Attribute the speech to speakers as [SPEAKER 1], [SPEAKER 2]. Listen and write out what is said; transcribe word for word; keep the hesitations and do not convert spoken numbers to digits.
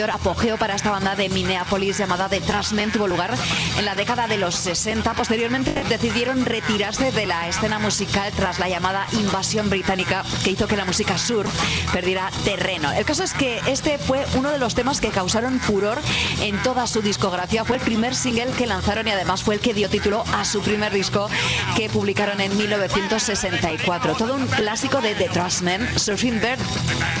[SPEAKER 1] apogeo para esta banda de Minneapolis llamada The Trashmen tuvo lugar en la década de los sesenta. Posteriormente decidieron retirarse de la escena musical tras la llamada invasión británica que hizo que la música sur perdiera terreno. El caso es que este fue uno de los temas que causaron furor en toda su discografía. Fue el primer single que lanzaron y además fue el que dio título a su primer disco que publicaron en mil novecientos sesenta y cuatro. Todo un clásico de The Trashmen, Surfing Bird.